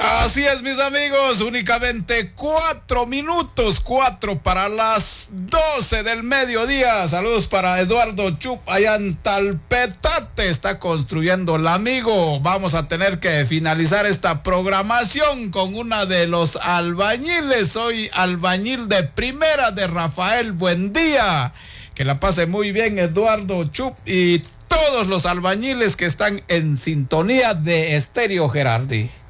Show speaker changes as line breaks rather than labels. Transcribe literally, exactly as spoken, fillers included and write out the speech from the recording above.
Así es, mis amigos, únicamente cuatro minutos, cuatro para las doce del mediodía. Saludos para Eduardo Chup, allá en Talpetate, está construyendo el amigo. Vamos a tener que finalizar esta programación con una de los albañiles. Soy albañil de primera de Rafael Buendía. Que la pase muy bien Eduardo Chup y todos los albañiles que están en sintonía de Estéreo Gerardi.